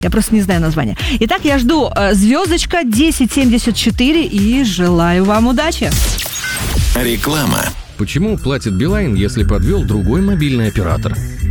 Я просто не знаю название. Итак, я жду звездочка 1074 и желаю вам удачи. Реклама. Почему платит Билайн, если подвел другой мобильный оператор?